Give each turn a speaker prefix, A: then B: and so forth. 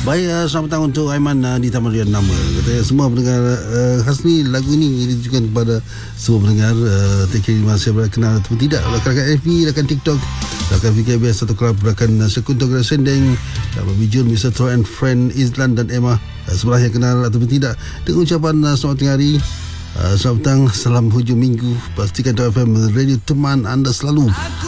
A: Baik, selamat petang untuk Aiman di Taman Rian Nama. Katanya semua pendengar Hasni, lagu ni ditujukan kepada semua pendengar. Tak kira masa kenal ataupun tidak, rakan FB, rakan TikTok, rakan VKBS atau kelab, rakan Sekutu Gerak Sendeng, Abang Bijul, Mr. Troy and Friend Izlan dan Emma, sebelah yang kenal ataupun tidak, dengan ucapan selamat tengah hari. Selamat petang, salam hujung minggu. Pastikan Top FM Radio teman anda selalu.